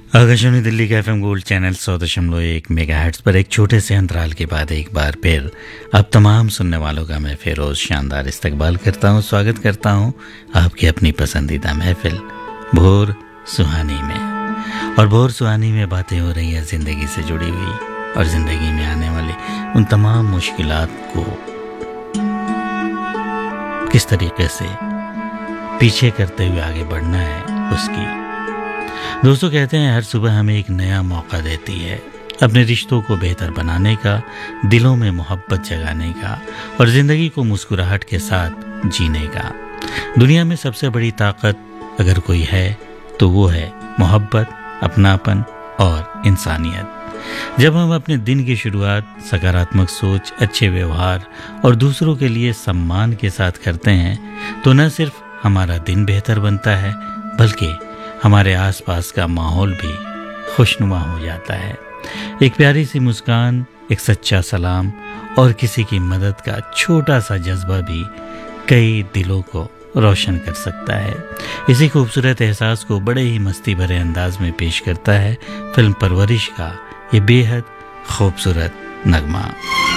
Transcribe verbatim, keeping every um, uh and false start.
आकाशवाणी दिल्ली का FM gold channel सौ दशमलव एक मेगाहर्ट्ज़ पर एक छोटे से अंतराल के बाद एक बार फिर अब तमाम सुनने वालों का मैं फिरोज शानदार इस्तकबाल करता हूँ, स्वागत करता हूँ आपकी अपनी पसंदीदा महफिल भोर सुहानी में। और भोर सुहानी में बातें हो रही हैं ज़िंदगी से जुड़ी हुई और ज़िंदगी में आने वाली उन तमाम मुश्किलात को किस तरीके से पीछे करते हुए आगे बढ़ना है उसकी। दोस्तों कहते हैं हर सुबह हमें एक नया मौका देती है अपने रिश्तों को बेहतर बनाने का, दिलों में मोहब्बत जगाने का और ज़िंदगी को मुस्कुराहट के साथ जीने का। दुनिया में सबसे बड़ी ताकत अगर कोई है तो वो है मोहब्बत, अपनापन और इंसानियत। जब हम अपने दिन की शुरुआत सकारात्मक सोच, अच्छे व्यवहार और दूसरों के लिए सम्मान के साथ करते हैं तो न सिर्फ हमारा दिन बेहतर बनता है बल्कि हमारे आसपास का माहौल भी खुशनुमा हो जाता है। एक प्यारी सी मुस्कान, एक सच्चा सलाम और किसी की मदद का छोटा सा जज्बा भी कई दिलों को रोशन कर सकता है। इसी खूबसूरत एहसास को बड़े ही मस्ती भरे अंदाज में पेश करता है फिल्म परवरिश का ये बेहद खूबसूरत नगमा।